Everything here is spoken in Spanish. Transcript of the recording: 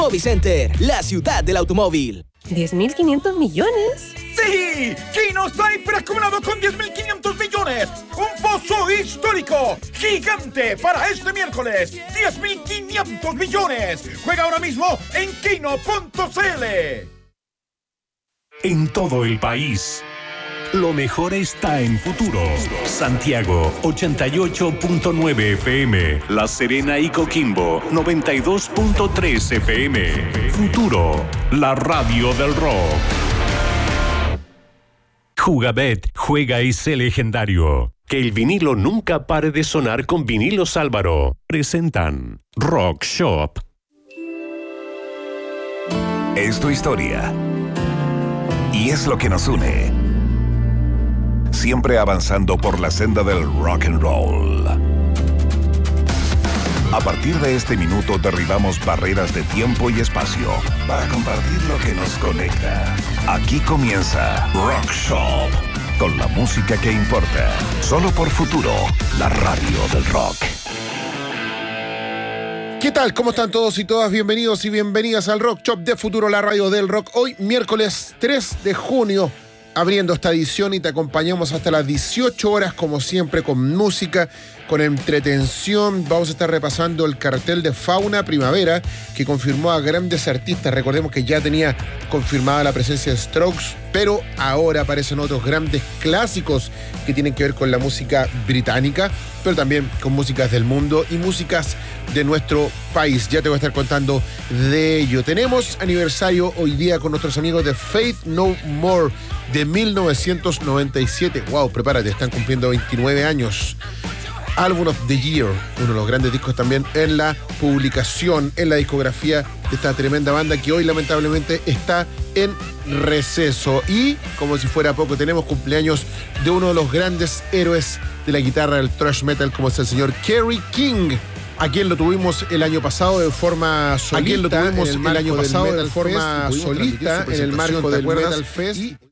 Movicenter, la ciudad del automóvil. ¿10.500 millones? ¡Sí! Kino está hiperacumulado con 10.500 millones. Un pozo histórico, gigante para este miércoles. 10.500 millones. Juega ahora mismo en kino.cl. En todo el país, lo mejor está en Futuro. Santiago, 88.9 FM. La Serena y Coquimbo, 92.3 FM. Futuro, la radio del rock. Jugabet, juega y sé legendario. Que el vinilo nunca pare de sonar con Vinilos Álvaro. Presentan Rock Shop. Es tu historia. Y es lo que nos une. Siempre avanzando por la senda del rock and roll. A partir de este minuto derribamos barreras de tiempo y espacio para compartir lo que nos conecta. Aquí comienza Rock Shop, con la música que importa. Solo por Futuro, la radio del rock. ¿Qué tal? ¿Cómo están todos y todas? Bienvenidos y bienvenidas al Rock Shop de Futuro, la radio del rock. Hoy, miércoles 3 de junio, abriendo esta edición, y te acompañamos hasta las 18 horas, como siempre, con música, con entretención. Vamos a estar repasando el cartel de Fauna Primavera, que confirmó a grandes artistas. Recordemos que ya tenía confirmada la presencia de Strokes, pero ahora aparecen otros grandes clásicos que tienen que ver con la música británica, pero también con músicas del mundo y músicas de nuestro país. Ya te voy a estar contando de ello. Tenemos aniversario hoy día con nuestros amigos de Faith No More de 1997. Wow, prepárate, están cumpliendo 29 años. Album of the Year, uno de los grandes discos también en la publicación, en la discografía de esta tremenda banda que hoy lamentablemente está en receso. Y como si fuera poco, tenemos cumpleaños de uno de los grandes héroes de la guitarra del thrash metal, como es el señor Kerry King, a quien lo tuvimos el año pasado de forma solista, en el marco del Metal Fest en el marco del Metal Fest.